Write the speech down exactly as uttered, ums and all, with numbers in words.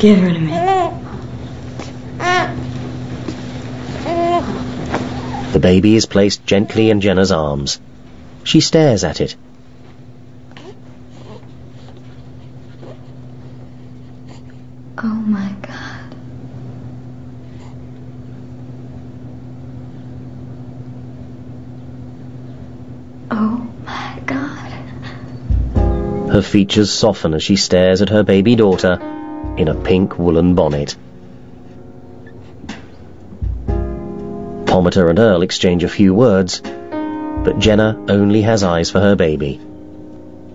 Give her to me. The baby is placed gently in Jenna's arms. She stares at it. Oh my God. Oh my God. Her features soften as she stares at her baby daughter in a pink woolen bonnet. Pomatter and Earl exchange a few words, but Jenna only has eyes for her baby.